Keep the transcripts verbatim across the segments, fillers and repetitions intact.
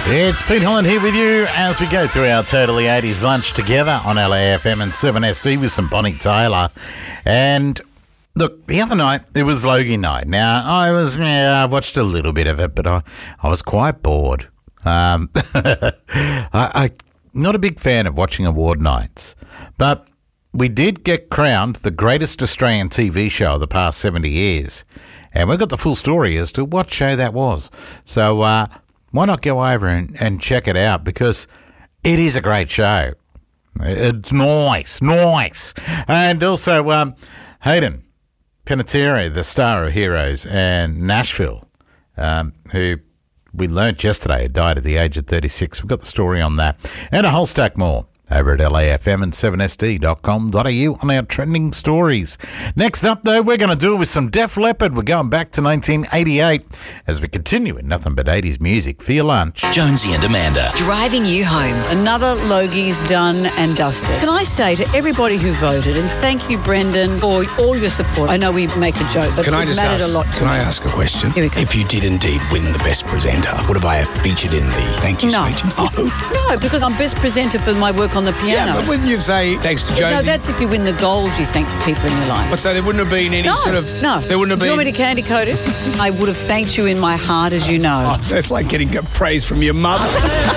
It's Pete Holland here with you as we go through our Totally eighties lunch together on L A F M and seven S D with some Bonnie Tyler. And look, the other night, it was Logie night. Now, I was, yeah, I watched a little bit of it, but I, I was quite bored. Um, I, I'm not a big fan of watching award nights, but we did get crowned the greatest Australian T V show of the past seventy years. And we've got the full story as to what show that was. So uh, why not go over and, and check it out, because it is a great show. It's nice, nice. And also um, Hayden Panettiere, the star of Heroes and Nashville, um, who we learnt yesterday died at the age of thirty-six. We've got the story on that and a whole stack more over at L A F M and seven S D dot com dot A U on our trending stories. Next up, though, we're going to do it with some Def Leppard. We're going back to nineteen eighty-eight as we continue in nothing but eighties music for your lunch. Jonesy and Amanda. Driving you home. Another Logie's done and dusted. Can I say to everybody who voted, and thank you, Brendan, for all your support. I know we make a joke, but can it I just mattered ask, a lot to Can me. I ask a question? Here we go. If you did indeed win the best presenter, would have I have featured in the thank you No. speech? No. No, because I'm best presenter for my work on the piano. Yeah, but wouldn't you say thanks to Jonesy? No, that's if you win the gold, you thank the people in your life. But so there wouldn't have been any No, sort of... no. There wouldn't have Do you been... want me to candy coat it? I would have thanked you in my heart, as you know. Oh, that's like getting praise from your mother.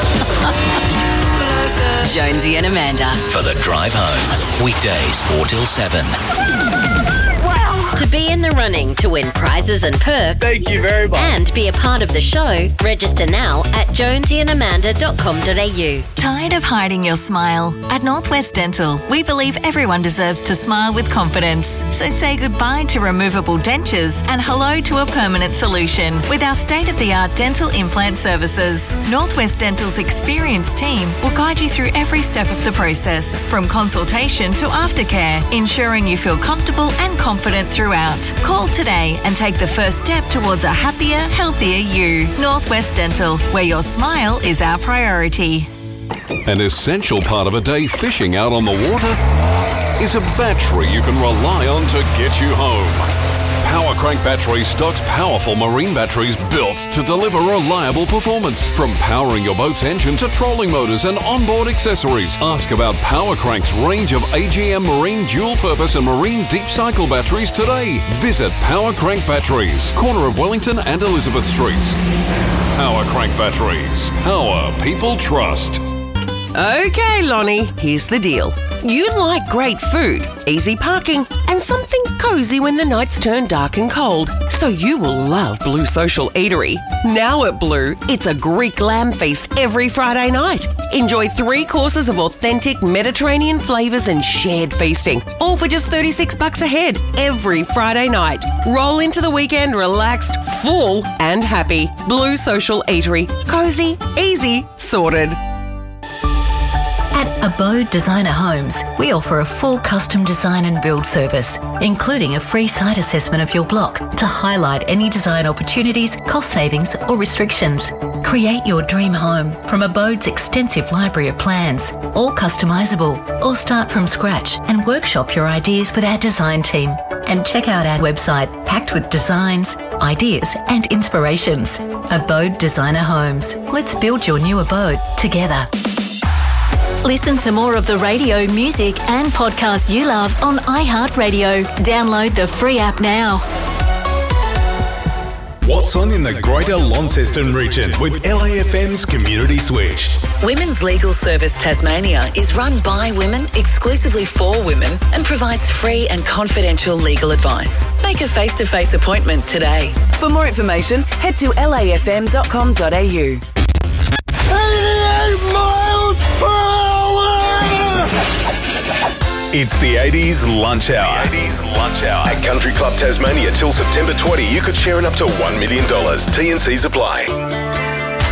Jonesy and Amanda. For the drive home. Weekdays four till seven. To be in the running to win prizes and perks. Thank you very much. And be a part of the show, register now at jonesy and amanda dot com dot A U. Tired of hiding your smile? At Northwest Dental, we believe everyone deserves to smile with confidence. So say goodbye to removable dentures and hello to a permanent solution with our state-of-the-art dental implant services. Northwest Dental's experienced team will guide you through every step of the process, from consultation to aftercare, ensuring you feel comfortable and confident throughout. Call today and take the first step towards a happier, healthier you. Northwest Dental, where your smile is our priority. An essential part of a day fishing out on the water is a battery you can rely on to get you home. Power Crank Battery stocks powerful marine batteries built to deliver reliable performance. From powering your boat's engine to trolling motors and onboard accessories, ask about Power Crank's range of A G M marine dual-purpose and marine deep cycle batteries today. Visit Power Crank Batteries, corner of Wellington and Elizabeth Streets. Power Crank Batteries. Power people trust. Okay, Lonnie, here's the deal. You like great food, easy parking, and something cosy when the nights turn dark and cold. So you will love Blue Social Eatery. Now at Blue, it's a Greek lamb feast every Friday night. Enjoy three courses of authentic Mediterranean flavours and shared feasting, all for just thirty-six bucks a head every Friday night. Roll into the weekend relaxed, full and happy. Blue Social Eatery. Cosy, easy, sorted. At Abode Designer Homes, we offer a full custom design and build service, including a free site assessment of your block to highlight any design opportunities, cost savings or restrictions. Create your dream home from Abode's extensive library of plans, all customisable, or start from scratch and workshop your ideas with our design team. And check out our website packed with designs, ideas and inspirations. Abode Designer Homes. Let's build your new abode together. Listen to more of the radio, music and podcasts you love on iHeartRadio. Download the free app now. What's on in the Greater Launceston region with L A F M's Community Switch. Women's Legal Service Tasmania is run by women, exclusively for women, and provides free and confidential legal advice. Make a face-to-face appointment today. For more information, head to L A F M dot com dot A U. eighty-eight miles per hour! It's the eighties Lunch Hour. The eighties Lunch Hour. At Country Club Tasmania till September twentieth, you could share in up to one million dollars. T and C's apply.